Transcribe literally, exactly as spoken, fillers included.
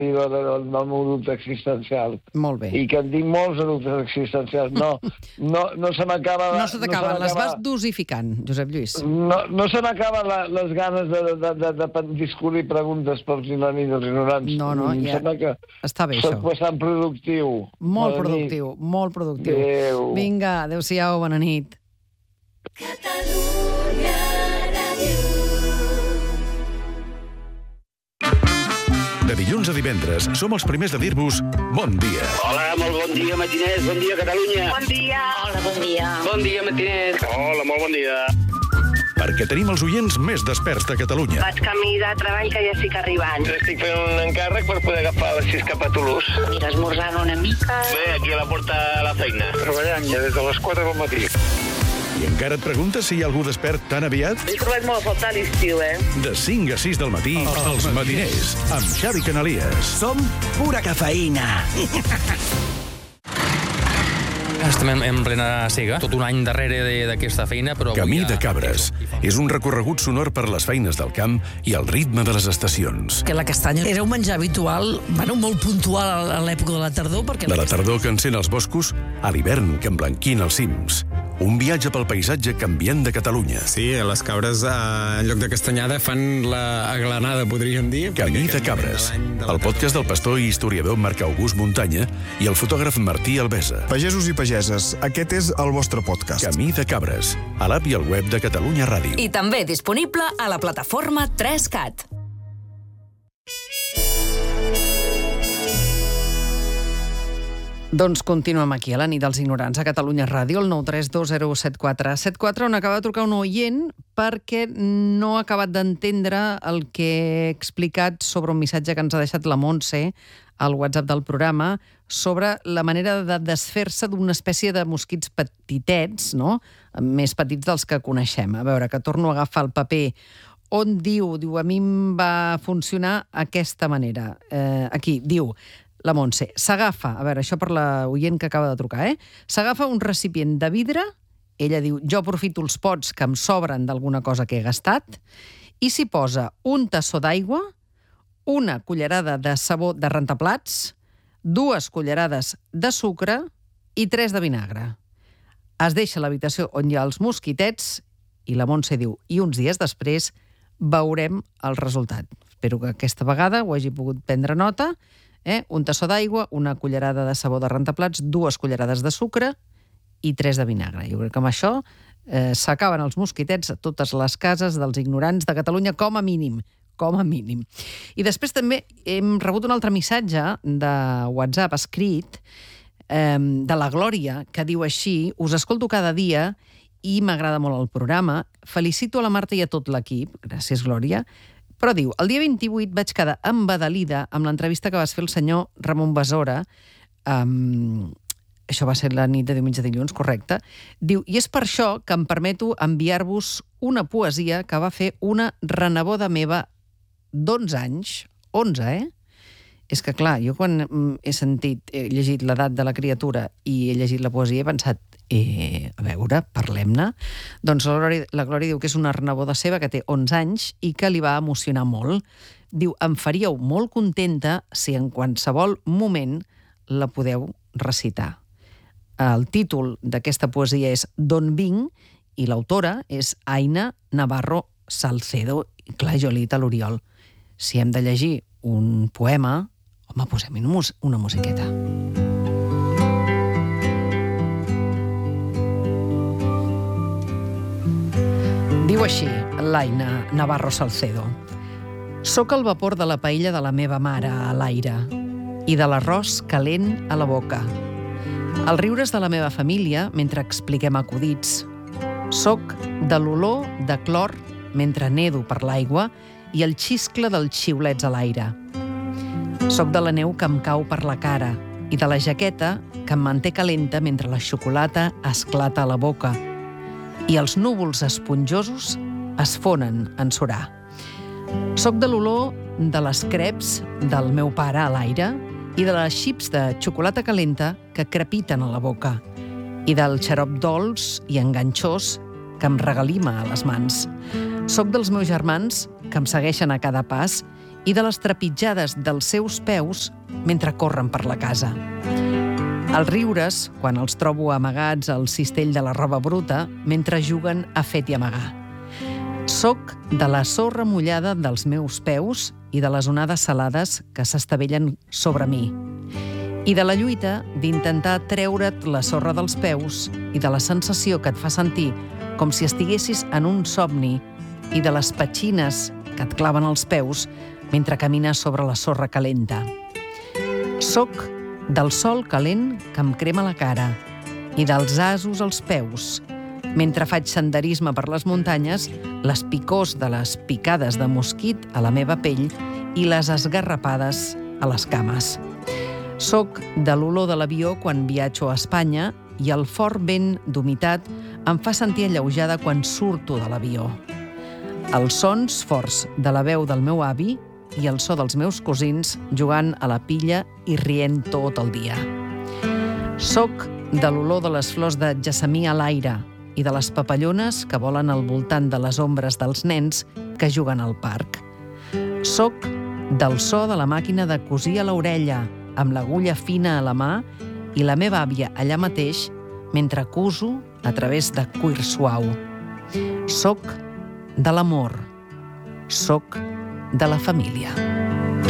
del, del meu dubte existencial. Molt bé. I que en tinc molts de dubtes existencials. No, no, no se m'acaba... No se t'acaben, no les vas dosificant, Josep Lluís. No, no se m'acaben les ganes de, de, de, de discutir preguntes pels ignorants i els ignorants. No, no, em ja que està bé, això. Soc bastant productiu. Molt productiu, molt productiu. Adéu. Vinga, adéu-siau, bona nit. Catalunya Ràdio. De dilluns a divendres som els primers de dir-vos bon dia. Hola, molt bon dia, matiners. Bon dia, Catalunya. Bon dia. Hola, bon dia. Bon dia, matiners. Hola, molt bon dia. Perquè tenim els oients més desperts de Catalunya. Vaig camí de treball que ja estic arribant. Estic fent un encàrrec per poder agafar les sis cap a Toulouse. Mira, esmorzant una mica. Bé, aquí a la porta de la feina. Treballant ja des de les quatre del matí. I encara et preguntes si hi ha algú despert tan aviat? He trobat molt a faltar l'estiu, eh? De cinc a sis del matí, Els Matiners, amb Xavi Canalies. Som pura cafeïna. Estem en, en plena sega, tot un any darrere d'aquesta feina, però... Camí ja... de Cabres. És un recorregut sonor per les feines del camp i el ritme de les estacions. Que la castanya era un menjar habitual, bueno, molt puntual a l'època de la tardor, perquè... De la tardor que encén els boscos a l'hivern que emblanquina els cims. Un viatge pel paisatge canviant de Catalunya. Sí, les cabres, en lloc de castanyada, fan la aglanada, podríem dir. Camí de Cabres, el podcast del pastor i historiador Marc August Muntanya i el fotògraf Martí Albesa. Pagesos i pageses, aquest és el vostre podcast. Camí de Cabres, a l'app i al web de Catalunya Ràdio. I també disponible a la plataforma tres cat. Doncs continuem aquí a la nit dels ignorants a Catalunya Ràdio, el nou tres dos zero set quatre set quatre, on acaba de trucar un oient perquè no ha acabat d'entendre el que he explicat sobre un missatge que ens ha deixat la Montse al WhatsApp del programa sobre la manera de desfer-se d'una espècie de mosquits petitets, no? Més petits dels que coneixem. A veure, que torno a agafar el paper on diu, diu, a mi em va funcionar aquesta manera. Eh, aquí, diu... La Montse, s'agafa, a veure, això per la oient que acaba de trucar, eh? S'agafa un recipient de vidre, ella diu, jo aprofito els pots que em sobren d'alguna cosa que he gastat, i s'hi posa un tassó d'aigua, una cullerada de sabó de rentaplats, dues cullerades de sucre i tres de vinagre. Es deixa a l'habitació on hi ha els mosquitets i la Montse diu, i uns dies després veurem el resultat. Espero que aquesta vegada ho hagi pogut prendre nota. Eh? Un tassó d'aigua, una cullerada de sabó de rentaplats, dues cullerades de sucre i tres de vinagre. Jo crec que amb això eh, s'acaben els mosquitets a totes les cases dels ignorants de Catalunya, com a mínim, com a mínim. I després també hem rebut un altre missatge de WhatsApp escrit eh, de la Glòria, que diu així, us escolto cada dia i m'agrada molt el programa, felicito a la Marta i a tot l'equip, gràcies Glòria, però diu, el dia vint-i-vuit vaig quedar embadalida amb l'entrevista que vas fer el senyor Ramon Besora, um, això va ser la nit de diumenge dilluns, correcte, diu, i és per això que em permeto enviar-vos una poesia que va fer una reneboda meva d'onze anys, onze, eh? És que, clar, jo quan he sentit, he llegit l'edat de la criatura i he llegit la poesia he pensat, eh, a veure, parlem-ne. Doncs la Glòria, la Glòria diu que és una reneboda seva que té onze anys i que li va emocionar molt. Diu, em faríeu molt contenta si en qualsevol moment la podeu recitar. El títol d'aquesta poesia és D'on vinc i l'autora és Aina Navarro Salcedo. I clar, jo li he dit a l'Oriol, si hem de llegir un poema, home, posem-hi una musiqueta. Diu així, l'Aina Navarro Salcedo. Soc el vapor de la paella de la meva mare a l'aire i de l'arròs calent a la boca. Els riures de la meva família mentre expliquem acudits. Soc de l'olor de clor mentre nedo per l'aigua i el xiscle dels xiulets a l'aire. Soc de la neu que em cau per la cara i de la jaqueta que em manté calenta mentre la xocolata esclata a la boca i els núvols esponjosos es fonen en surar. Soc de l'olor de les creps del meu pare a l'aire i de les xips de xocolata calenta que crepiten a la boca i del xarop dolç i enganxós que em regalima a les mans. Soc dels meus germans que em segueixen a cada pas i de les trepitjades dels seus peus mentre corren per la casa. Els riures, quan els trobo amagats al cistell de la roba bruta, mentre juguen a fet i amagar. Soc de la sorra mullada dels meus peus i de les onades salades que s'estavellen sobre mi. I de la lluita d'intentar treure't la sorra dels peus i de la sensació que et fa sentir com si estiguessis en un somni i de les petxines que et claven els peus mentre camines sobre la sorra calenta. Soc del sol calent que em crema la cara i dels asos als peus, mentre faig senderisme per les muntanyes, les picors de les picades de mosquit a la meva pell i les esgarrapades a les cames. Soc de l'olor de l'avió quan viatjo a Espanya i el fort vent d'humitat em fa sentir alleujada quan surto de l'avió. Els sons forts de la veu del meu avi i el so dels meus cosins jugant a la pilla i rient tot el dia. Soc de l'olor de les flors de gessamí a l'aire i de les papallones que volen al voltant de les ombres dels nens que juguen al parc. Soc del so de la màquina de cosir a l'orella, amb l'agulla fina a la mà i la meva àvia allà mateix mentre cuso a través de cuir suau. Soc de l'amor. Soc de la família.